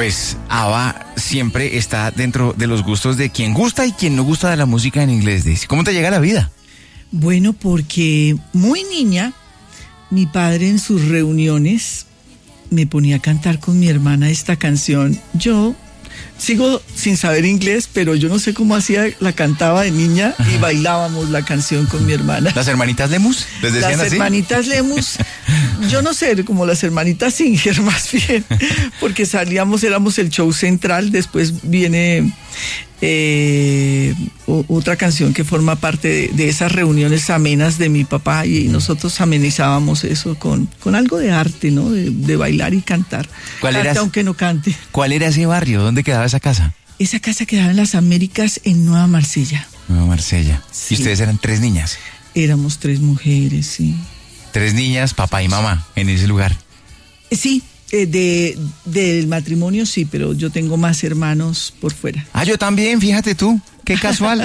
Pues ABBA siempre está dentro de los gustos de quien gusta y quien no gusta de la música en inglés, Daisy. ¿Cómo te llega la vida? Bueno, porque muy niña, mi padre en sus reuniones me ponía a cantar con mi hermana esta canción. Yo sigo sin saber inglés, pero yo no sé cómo hacía, la cantaba de niña y bailábamos la canción con mi hermana. ¿Las hermanitas Lemus? ¿Les decían Las así? hermanitas Lemus, yo no sé, como las hermanitas Singer más bien, porque éramos el show central, después viene otra canción que forma parte de esas reuniones amenas de mi papá y nosotros amenizábamos eso con algo de arte, ¿no? De bailar y cantar. ¿Cuál Cante era? aunque no cante. ¿Cuál era ese barrio? ¿Dónde quedaba esa casa? Esa casa quedaba en las Américas, en Nueva Marsella. Nueva Marsella. Sí. ¿Y ustedes eran 3 niñas? Éramos 3 mujeres, sí. 3 niñas, papá y mamá, en ese lugar. Sí, del matrimonio sí, pero yo tengo más hermanos por fuera. Ah, yo también, fíjate tú, qué casual.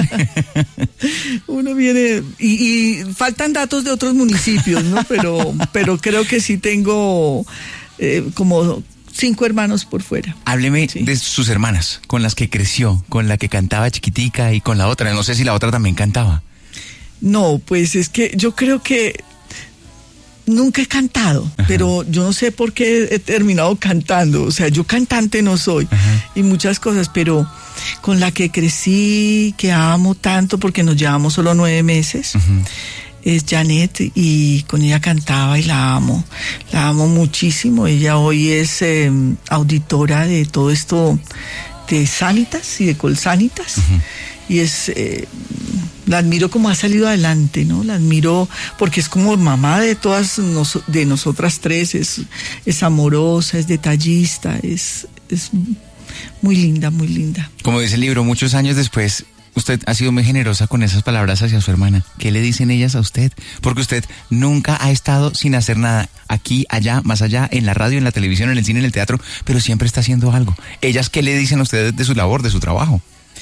Uno viene y faltan datos de otros municipios, ¿no? Pero creo que sí tengo como 5 hermanos por fuera. Hábleme Sí. de sus hermanas, con las que creció, con la que cantaba chiquitica y con la otra. No sé si la otra también cantaba. No, pues es que yo creo que nunca he cantado, pero yo no sé por qué he terminado cantando. O sea, yo cantante no soy y muchas cosas, pero con la que crecí, que amo tanto porque nos llevamos solo 9 meses, es Janet y con ella cantaba y la amo muchísimo. Ella hoy es auditora de todo esto de Sanitas y de Colsanitas y es... la admiro como ha salido adelante, ¿no? La admiro porque es como mamá de todas de nosotras 3, es amorosa, es detallista, es muy linda, muy linda. Como dice el libro, muchos años después, usted ha sido muy generosa con esas palabras hacia su hermana. ¿Qué le dicen ellas a usted? Porque usted nunca ha estado sin hacer nada, aquí, allá, más allá, en la radio, en la televisión, en el cine, en el teatro, pero siempre está haciendo algo. ¿Ellas qué le dicen a usted de su labor, de su trabajo?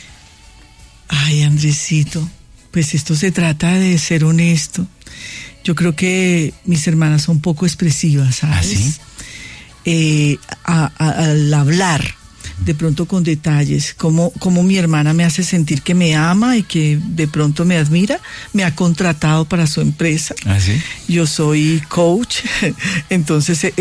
Ay, Andresito, pues esto se trata de ser honesto. Yo creo que mis hermanas son poco expresivas, ¿sabes? ¿Ah, sí? Al hablar, de pronto con detalles, como mi hermana me hace sentir que me ama y que de pronto me admira, me ha contratado para su empresa. ¿Ah, sí? Yo soy coach, entonces he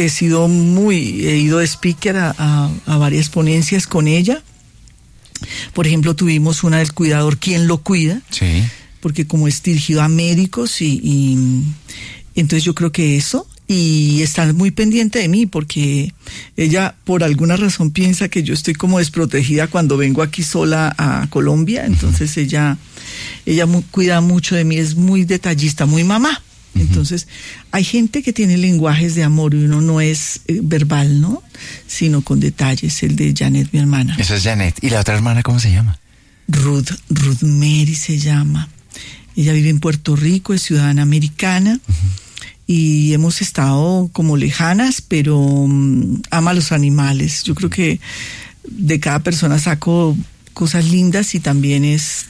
ido de speaker a varias ponencias con ella. Por ejemplo, tuvimos una del cuidador, ¿quién lo cuida? Sí. Porque como es dirigido a médicos y entonces yo creo que eso, y está muy pendiente de mí porque ella por alguna razón piensa que yo estoy como desprotegida cuando vengo aquí sola a Colombia, entonces ella cuida mucho de mí, es muy detallista, muy mamá. Entonces, hay gente que tiene lenguajes de amor y uno no es verbal, ¿no? Sino con detalles, el de Janet, mi hermana. Eso es Janet. ¿Y la otra hermana cómo se llama? Ruth Mary se llama. Ella vive en Puerto Rico, es ciudadana americana y hemos estado como lejanas, pero ama los animales. Yo creo que de cada persona saco cosas lindas y también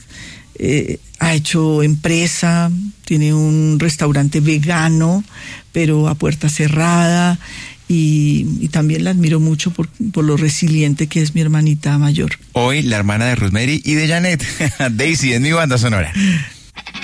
ha hecho empresa, tiene un restaurante vegano, pero a puerta cerrada, y también la admiro mucho por lo resiliente que es mi hermanita mayor. Hoy la hermana de Ruth Mary y de Janet, Daisy, en mi banda sonora.